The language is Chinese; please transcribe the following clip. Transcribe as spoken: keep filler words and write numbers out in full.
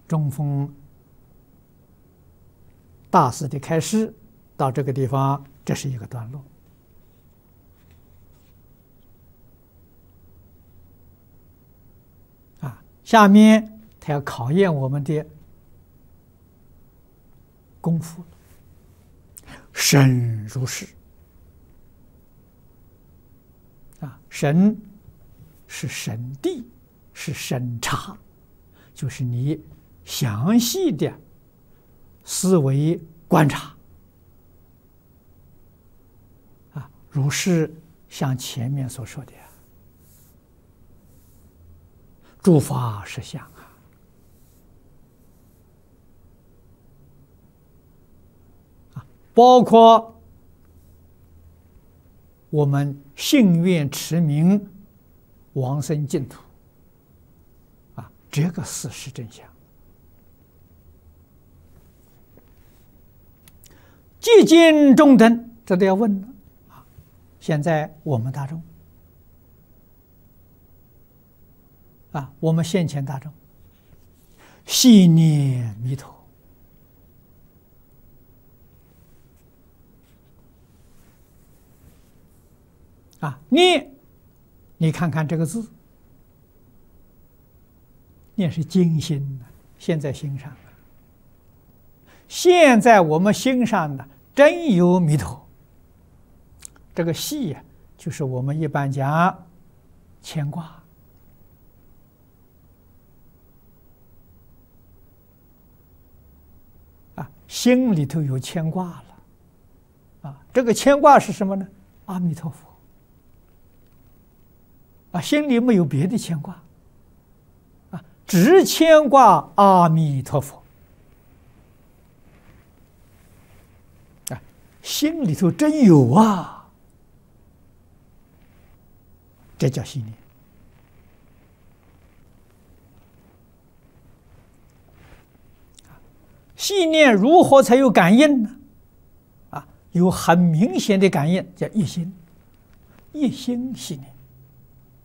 中峰大师的开示到这个地方，这是一个段落。啊，下面他要考验我们的功夫，神如是。啊，神是神地，是审查，就是你详细的思维观察。啊，如是像前面所说的，诸法实相啊，啊，包括我们信愿持名往生净土啊，这个事实真相。既经中等，这都要问了啊。现在我们大众啊，我们现前大众信念弥陀，啊，念，你看看这个字，念是精心的，现在心上了。现在我们心上的真有弥陀。这个系呀，就是我们一般讲牵挂。啊，心里头有牵挂了。啊，这个牵挂是什么呢？阿弥陀佛。啊，心里没有别的牵挂，啊，只牵挂阿弥陀佛。啊，心里头真有啊，这叫信念。信念如何才有感应呢？啊，有很明显的感应，叫一心，一心信念。